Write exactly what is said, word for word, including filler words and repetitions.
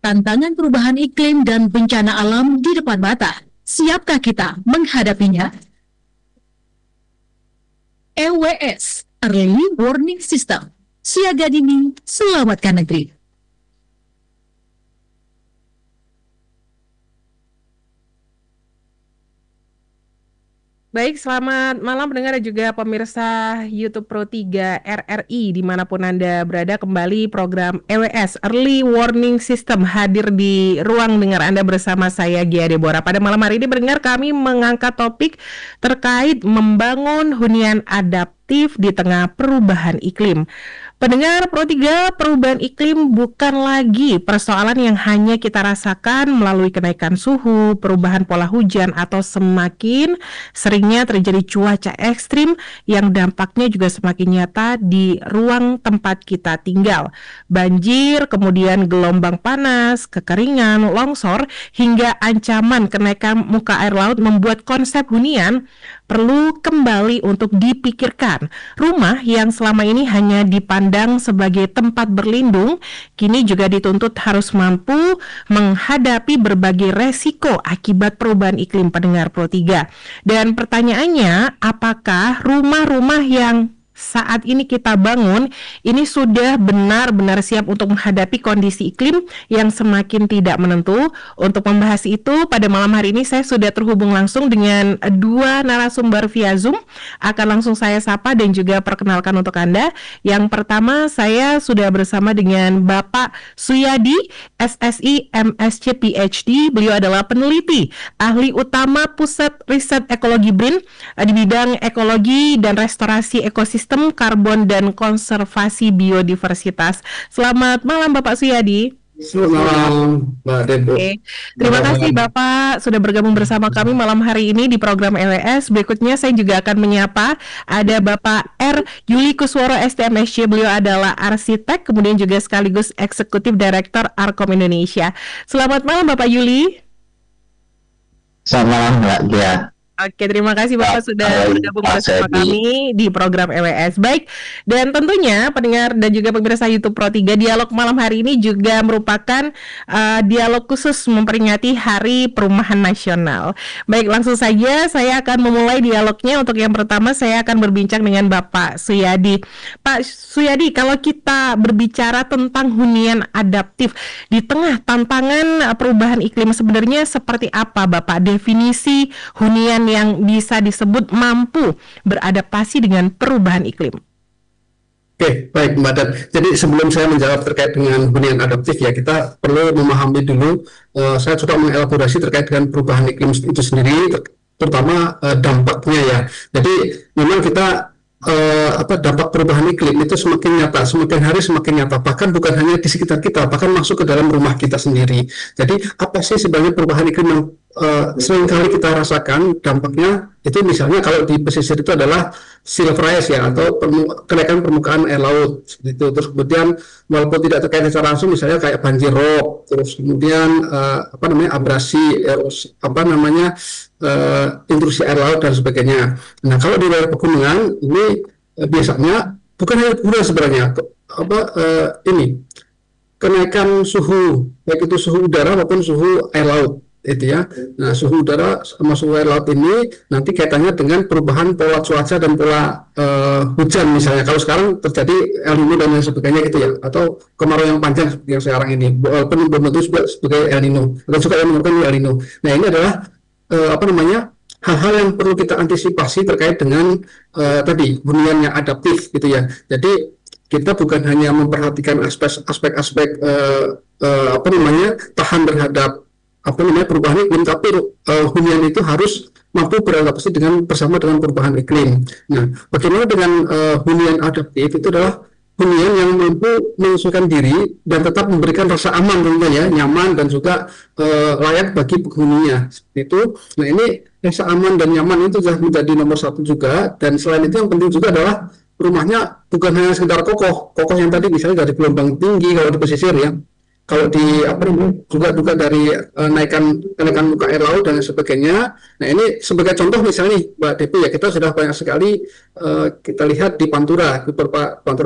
Tantangan perubahan iklim dan bencana alam di depan mata. Siapkah kita menghadapinya? E W S, Early Warning System. Siaga dini, selamatkan negeri. Baik, selamat malam pendengar dan juga pemirsa YouTube Pro tiga R R I dimanapun Anda berada. Kembali program E W S Early Warning System hadir di ruang dengar Anda bersama saya Gia Deborah. Pada malam hari ini pendengar, kami mengangkat topik terkait membangun hunian adaptif di tengah perubahan iklim. Pendengar Pro tiga, perubahan iklim bukan lagi persoalan yang hanya kita rasakan melalui kenaikan suhu, perubahan pola hujan, atau semakin seringnya terjadi cuaca ekstrim yang dampaknya juga semakin nyata di ruang tempat kita tinggal. Banjir, kemudian gelombang panas, kekeringan, longsor, hingga ancaman kenaikan muka air laut membuat konsep hunian perlu kembali untuk dipikirkan. Rumah yang selama ini hanya dipandang sebagai tempat berlindung, kini juga dituntut harus mampu menghadapi berbagai resiko akibat perubahan iklim, pendengar Pro tiga. Dan pertanyaannya, apakah rumah-rumah yang saat ini kita bangun ini sudah benar-benar siap untuk menghadapi kondisi iklim yang semakin tidak menentu? Untuk membahas itu, pada malam hari ini saya sudah terhubung langsung dengan dua narasumber via Zoom. Akan langsung saya sapa dan juga perkenalkan untuk Anda. Yang pertama, saya sudah bersama dengan Bapak Suyadi, S S I M Sc P H D. Beliau adalah peneliti, ahli utama Pusat Riset Ekologi B R I N di bidang ekologi dan restorasi ekosistem karbon dan konservasi biodiversitas. Selamat malam Bapak Suyadi. Selamat malam Mbak Debo. Oke. Terima kasih Bapak sudah bergabung bersama kami malam hari ini di program E W S. Berikutnya saya juga akan menyapa ada Bapak R. Yuli Kusworo S T M S C. Beliau adalah arsitek, kemudian juga sekaligus eksekutif direktur Arkom Indonesia. Selamat malam Bapak Yuli. Selamat malam Mbak Gia. Oke, terima kasih Bapak sudah bergabung bersama kami di program E W S. Baik, dan tentunya pendengar dan juga pemirsa YouTube Pro tiga, dialog malam hari ini juga merupakan uh, dialog khusus memperingati Hari Perumahan Nasional. Baik, langsung saja saya akan memulai dialognya. Untuk yang pertama saya akan berbincang dengan Bapak Suyadi. Pak Suyadi, kalau kita berbicara tentang hunian adaptif di tengah tantangan uh, perubahan iklim, sebenarnya seperti apa Bapak definisi hunian yang bisa disebut mampu beradaptasi dengan perubahan iklim? Oke, baik Mbak Dan. Jadi sebelum saya menjawab terkait dengan hunian adaptif ya, kita perlu memahami dulu, uh, saya coba mengelaborasi terkait dengan perubahan iklim itu sendiri, terutama uh, dampaknya ya. Jadi memang kita Uh, apa dampak perubahan iklim itu semakin nyata, semakin hari semakin nyata, bahkan bukan hanya di sekitar kita, bahkan masuk ke dalam rumah kita sendiri. Jadi apa sih sebenarnya perubahan iklim yang uh, sering kali kita rasakan dampaknya? Itu misalnya kalau di pesisir itu adalah sea level rise ya, atau permu- kenaikan permukaan air laut seperti itu. Terus kemudian walaupun tidak terkait secara langsung, misalnya kayak banjir rob, terus kemudian uh, apa namanya abrasi, erosi, apa namanya uh, intrusi air laut dan sebagainya. Nah kalau di daerah pegunungan ini uh, biasanya bukan hanya pegunungan sebenarnya, apa uh, ini kenaikan suhu, baik itu suhu udara maupun suhu air laut. Itu ya. Nah, suhu udara sama suhu air laut ini nanti kaitannya dengan perubahan pola cuaca dan pola uh, hujan misalnya. Kalau sekarang terjadi El Nino dan lain sebagainya gitu ya, atau kemarau yang panjang seperti yang sekarang ini, walaupun belum tentu sebagai El Nino, atau juga yang menyebabkan El Nino. Nah, ini adalah uh, apa namanya hal-hal yang perlu kita antisipasi terkait dengan uh, tadi hunian yang adaptif gitu ya. Jadi kita bukan hanya memperhatikan aspek-aspek uh, uh, apa namanya tahan terhadap apa namanya perubahan iklim, tapi uh, hunian itu harus mampu beradaptasi dengan bersama dengan perubahan iklim. Nah, bagaimana dengan uh, hunian adaptif? Itu adalah hunian yang mampu menyesuaikan diri dan tetap memberikan rasa aman tentunya ya, nyaman dan juga uh, layak bagi penghuninya. Seperti itu. Nah, ini rasa aman dan nyaman itu sudah menjadi nomor satu juga. Dan selain itu yang penting juga adalah rumahnya bukan hanya sekedar kokoh, kokoh yang tadi misalnya dari gelombang tinggi kalau di pesisir ya. Kalau di apa namanya juga juga dari uh, naikan kenaikan muka air laut dan sebagainya. Nah ini sebagai contoh misalnya nih Mbak Depi ya, kita sudah banyak sekali uh, kita lihat di Pantura, beberapa Pantura